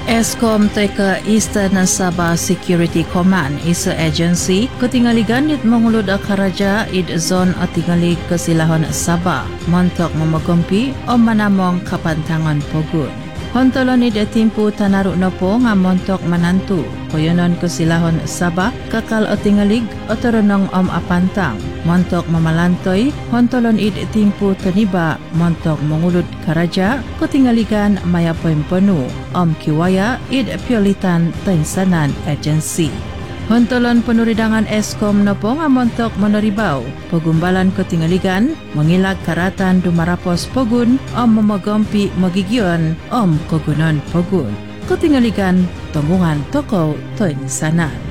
Eskom teka Eastern Sabah Security Command isa agency ketingaligan it mengulud akaraja id zon atingali kesilahon Sabah montok memagompi o manamong kapantangan pogun. Hontolon id timpu tanaruk nopo nga montok manantu koyonon kesilahon Sabah kakal atingalig otoronong apantang montok mamalantoy hontolon id timpu taniba montok mengulud karaja ketingaligan mayapoy penuh kiwaya id piolitan tensanan agency. Hontolon penuridangan Eskom nopo nga montok meneribaw pagumbalan ketingaligan mengilag karatan dumarapos pogun memagompi magigion kogunon pogun ketingaligan tunggungan toko tensanan.